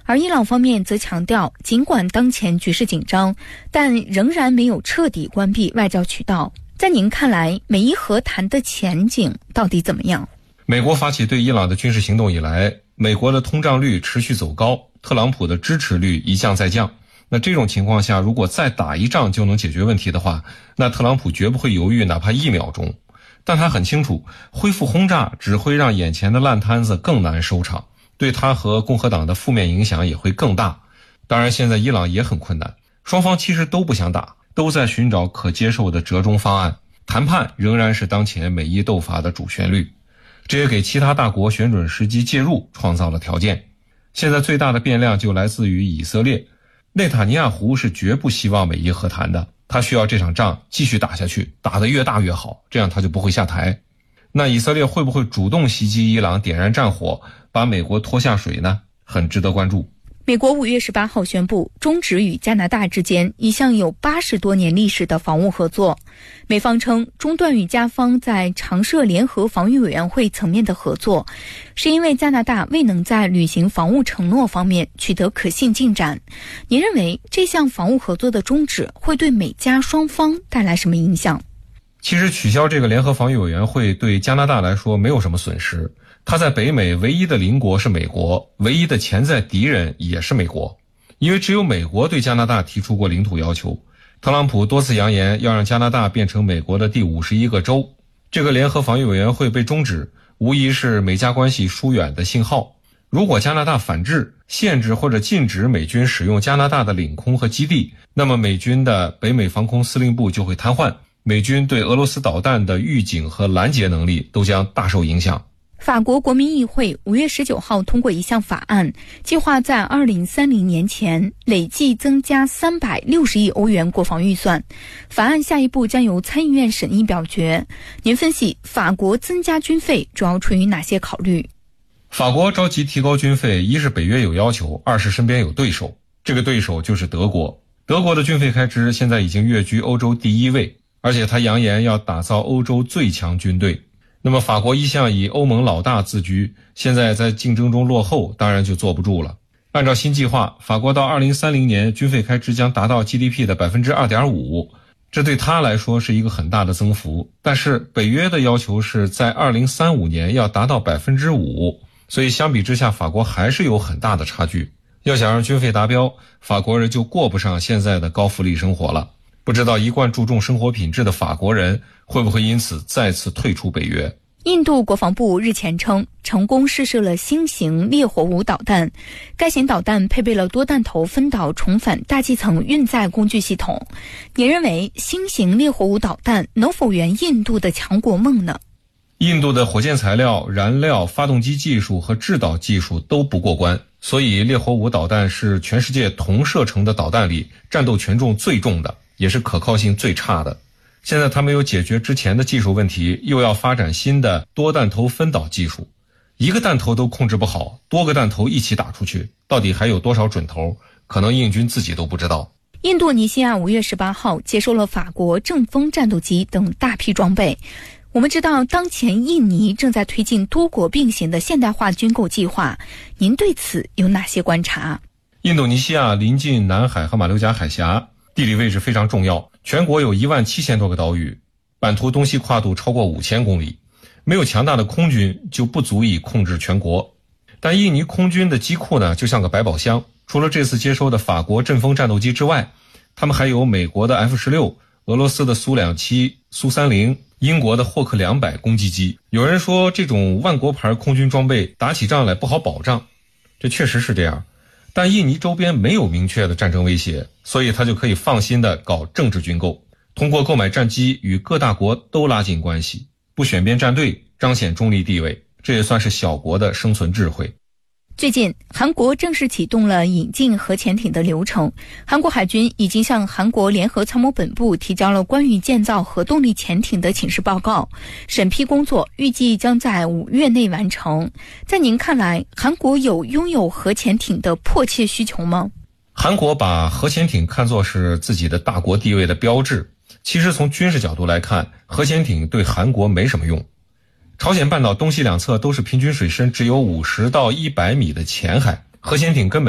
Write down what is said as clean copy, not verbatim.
而伊朗方面则强调，尽管当前局势紧张，但仍然没有彻底关闭外交渠道。在您看来，美伊和谈的前景到底怎么样？ 美国发起对伊朗的军事行动以来，美国的通胀率持续走高，特朗普的支持率一降再降。那这种情况下，如果再打一仗就能解决问题的话，那特朗普绝不会犹豫哪怕1秒钟。但他很清楚，恢复轰炸只会让眼前的烂摊子更难收场，对他和共和党的负面影响也会更大。当然，现在伊朗也很困难，双方其实都不想打，都在寻找可接受的折中方案。谈判仍然是当前美伊斗法的主旋律，这也给其他大国选准时机介入创造了条件。现在最大的变量就来自于以色列，内塔尼亚胡是绝不希望美伊和谈的，他需要这场仗继续打下去，打得越大越好，这样他就不会下台。那以色列会不会主动袭击伊朗，点燃战火，把美国拖下水呢？很值得关注。 美国5月18号宣布终止与加拿大之间一项有80多年历史的防务合作。美方称，中断与加方在常设联合防御委员会层面的合作，是因为加拿大未能在履行防务承诺方面取得可信进展。您认为这项防务合作的终止会对美加双方带来什么影响？ 其实取消这个联合防御委员会对加拿大来说没有什么损失，它在北美唯一的邻国是美国，唯一的潜在敌人也是美国，因为只有美国对加拿大提出过领土要求。特朗普多次扬言要让加拿大变成美国的第51个州，这个联合防御委员会被终止，无疑是美加关系疏远的信号。如果加拿大反制，限制或者禁止美军使用加拿大的领空和基地，那么美军的北美防空司令部就会瘫痪，美军对俄罗斯导弹的预警和拦截能力都将大受影响。 法国国民议会5月19号通过一项法案，计划在2030年前累计增加360亿欧元国防预算。法案下一步将由参议院审议表决。您分析法国增加军费主要出于哪些考虑？ 法国着急提高军费，一是北约有要求，二是身边有对手，这个对手就是德国。德国的军费开支现在已经跃居欧洲第1位，而且他扬言要打造欧洲最强军队。那么法国一向以欧盟老大自居，现在在竞争中落后，当然就坐不住了。按照新计划，法国到2030年军费开支将达到 GDP 的 2.5%， 这对他来说是一个很大的增幅。但是北约的要求是在2035年要达到 5%， 所以相比之下法国还是有很大的差距。要想让军费达标，法国人就过不上现在的高福利生活了。不知道一贯注重生活品质的法国人会不会因此再次退出北约。 印度国防部日前称，成功试射了新型烈火五导弹，该型导弹配备了多弹头分导重返大气层运载工具系统。您认为新型烈火五导弹能否圆印度的强国梦呢？ 印度的火箭材料、燃料、发动机技术和制导技术都不过关，所以烈火五导弹是全世界同射程的导弹里战斗权重最重的，也是可靠性最差的。现在他没有解决之前的技术问题，又要发展新的多弹头分导技术，一个弹头都控制不好，多个弹头一起打出去，到底还有多少准头，可能印军自己都不知道。 印度尼西亚5月18号接收了法国阵风战斗机等大批装备。我们知道当前印尼正在推进多国并行的现代化军购计划，您对此有哪些观察？ 印度尼西亚临近南海和马六甲海峡，地理位置非常重要，全国有17000多个岛屿，版图东西跨度超过5000公里，没有强大的空军就不足以控制全国。但印尼空军的机库呢，就像个百宝箱，除了这次接收的法国阵风战斗机之外，他们还有美国的 F-16、俄罗斯的苏27、苏30、英国的霍克200攻击机。有人说这种万国牌空军装备打起仗来不好保障，这确实是这样，但印尼周边没有明确的战争威胁，所以他就可以放心的搞政治军购，通过购买战机与各大国都拉近关系，不选边站队，彰显中立地位，这也算是小国的生存智慧。 最近，韩国正式启动了引进核潜艇的流程。韩国海军已经向韩国联合参谋本部提交了关于建造核动力潜艇的请示报告，审批工作预计将在5月内完成。在您看来，韩国有拥有核潜艇的迫切需求吗？ 韩国把核潜艇看作是自己的大国地位的标志。其实从军事角度来看，核潜艇对韩国没什么用。朝鲜半岛东西两侧都是平均水深只有50到100米的浅海，核潜艇根本